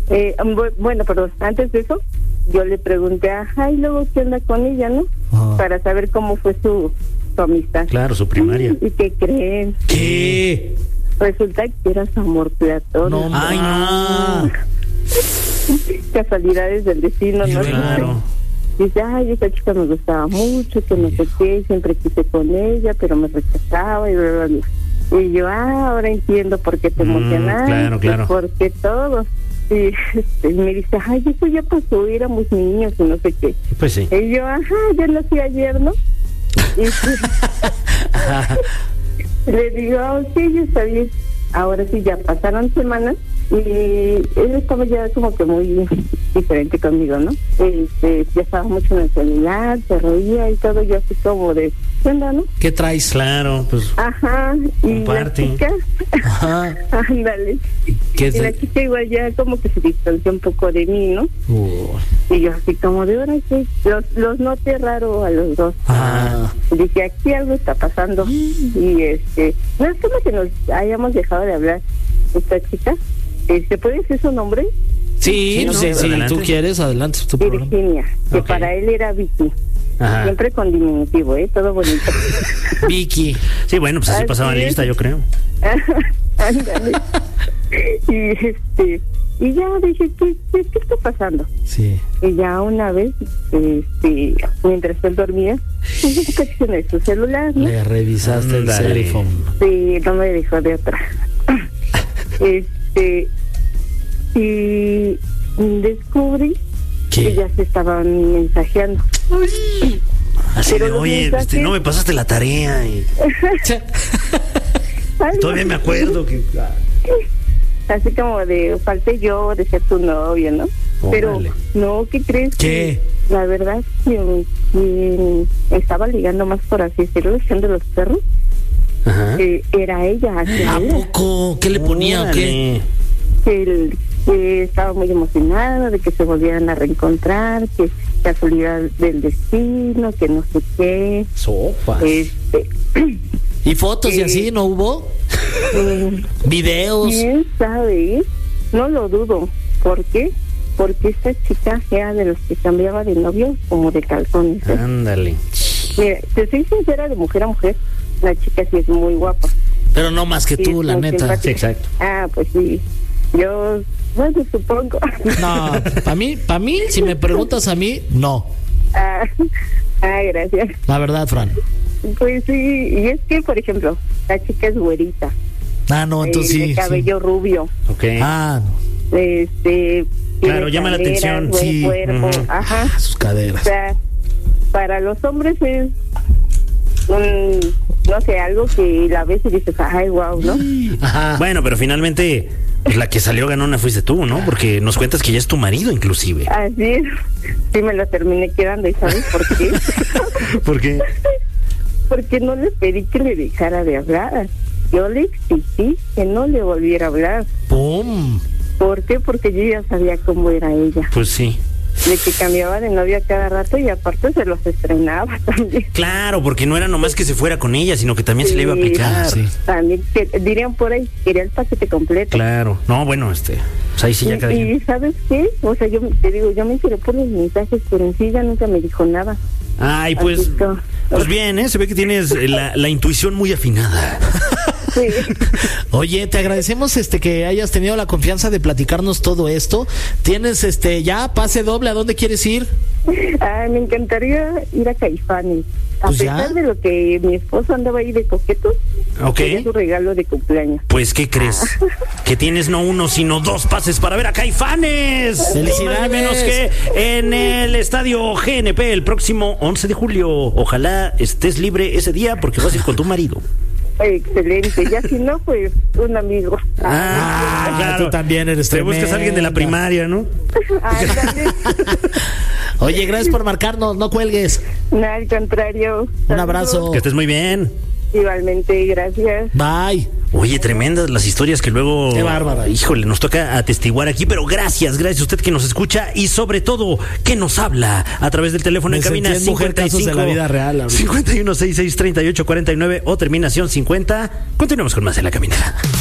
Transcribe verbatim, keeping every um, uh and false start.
Eh, bueno, perdón, antes de eso, yo le pregunté a ay, luego qué onda con ella, ¿no? Ah. Para saber cómo fue su, su amistad. Claro, su primaria. ¿Y qué creen? ¿Qué? Resulta que era su amor platónico. No, ay, no. Casualidades del destino, ¿no? Claro. Dice, ay, esa chica me gustaba mucho, que no sé qué, siempre quise con ella, pero me rechazaba y bla, bla, bla. Y yo, ah, ahora entiendo por qué te emocionaste, mm, claro, claro. por qué todo. Y este, me dice, ay, eso ya pasó, éramos niños y no sé qué. Pues sí. Y yo, ajá, ya nací ayer, ¿no? Y le digo, oh, sí, yo está bien. Ahora sí, ya pasaron semanas y él estaba ya como que muy diferente conmigo, ¿no? Este, ya estaba mucho en el celular, se reía y todo, yo así como de, ¿qué onda, no? ¿Qué traes? Claro, pues. Ajá, y comparte. la chica, ajá, ándale. ¿Qué y la chica igual ya como que se distanció un poco de mí, ¿no? Uh. Y yo así como de, ahora sí, los, los noté raro a los dos. Ah. Dije, aquí algo está pasando. Mm. Y este, no es como que nos hayamos dejado de hablar esta chica. ¿Se puede decir su nombre? Sí, sí, no, sí, sí, tú quieres, adelante. Tu Virginia, que okay. Para él era Vicky. Ajá. Siempre con diminutivo, ¿eh? Todo bonito. Vicky. Sí, bueno, pues así, así pasaba la lista, yo creo. Ándale. Y este, y ya dije, ¿qué, qué, ¿qué está pasando? Sí. Y ya una vez, este, mientras él dormía, puse un cachito en su celular, ¿no? Le revisaste el teléfono. Sí, no me dejó de otra. Este, y descubrí ¿Qué? Que ya se estaban mensajeando. Uy. Así de, oye, mensajes... este, no me pasaste la tarea. Y... Todavía me acuerdo que... Así como de, falté yo de ser tu novio, ¿no? Oh, pero, vale. No, ¿qué crees? ¿Qué? Que la verdad, quien, quien estaba ligando más, por así decirlo, echando los perros, ajá. Eh, era ella. ¿A era. Poco? ¿Qué le ponía o qué? Que, el, que estaba muy emocionada de que se volvieran a reencontrar, que casualidad del destino, que no sé qué. Sopas. Este... ¿Y fotos eh, y así no hubo? Eh, ¿Videos? ¿Quién sabe? No lo dudo. ¿Por qué? Porque esta chica era de los que cambiaba de novio como de calzones. ¿eh? Ándale. Mira, te soy sincera, de mujer a mujer, la chica sí es muy guapa. Pero no más que sí, tú, la neta. Sí, exacto. Ah, pues sí. Yo, bueno, supongo. No, para mí, para mí, si me preguntas a mí, no. Ah, ah, gracias. La verdad, Fran. Pues sí, y es que, por ejemplo, la chica es güerita. Ah, no, entonces eh, sí. De cabello sí. rubio. Ok. Ah, no. Este... Claro, llama caderas, la atención. Buen Sí. cuerpo, Uh-huh. ajá. Ah, sus caderas. O sea, para los hombres es un, no sé, algo que la ves y dices, ay, wow, ¿no? Ajá. Bueno, pero finalmente, pues la que salió ganona fuiste tú, ¿no? Porque nos cuentas que ya es tu marido, inclusive. Así es. Sí, me lo terminé quedando, ¿y sabes por qué? ¿Por qué? Porque no le pedí que le dejara de hablar. Yo le exigí que no le volviera a hablar. ¡Pum! ¿Por qué? Porque yo ya sabía cómo era ella. Pues sí. De que cambiaba de novia a cada rato y aparte se los estrenaba también. Claro, porque no era nomás que se fuera con ella, sino que también sí, se le iba a aplicar. Sí. También, que, dirían por ahí, quería el paquete completo. Claro. No, bueno, este, pues ahí sí ya cada Y, y ¿sabes qué? O sea, yo te digo, yo me enteré por los mensajes, pero en sí ella nunca me dijo nada. Ay, pues, pues bien, ¿eh? Se ve que tienes la, la intuición muy afinada. Sí. Oye, te agradecemos este que hayas tenido la confianza de platicarnos todo esto. ¿Tienes este ya pase doble? ¿A dónde quieres ir? Ay, me encantaría ir a Caifanes. A pues pesar ya. de lo que mi esposo andaba ahí de coquetos, okay. Era su regalo de cumpleaños. Pues, ¿qué crees? Que tienes no uno, sino dos pases para ver a Caifanes. ¡Felicidades! Menos que en el estadio G N P el próximo once de julio. Ojalá estés libre ese día porque vas a ir con tu marido. Excelente, ya si no, pues un amigo. Ah, ah claro. Tú también eres tremenda. Te buscas a alguien de la primaria, ¿no? Ah, oye, gracias por marcarnos, no cuelgues. No, al contrario. Un abrazo. Que estés muy bien. Igualmente, gracias. Bye. Oye, tremendas las historias que luego... Qué bárbara. Híjole, nos toca atestiguar aquí, pero gracias, gracias a usted que nos escucha y sobre todo que nos habla a través del teléfono. Me en cabina cincuenta y cinco de la vida real, cincuenta y uno sesenta y seis treinta y ocho cuarenta y nueve o terminación cincuenta. Continuamos con más en La Caminera.